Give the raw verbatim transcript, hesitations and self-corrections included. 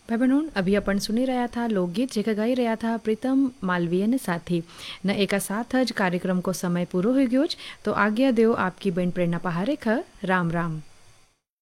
भाई बहनों, अभी अपन सुनी रहा था लोकगीत जेका गाई रहा था प्रीतम मालवीय ने साथी न एका साथ ज कार्यक्रम को समय पूरो हो गयो ज, तो आज्ञा देव आपकी बहन प्रेरणा पहारे ख राम राम।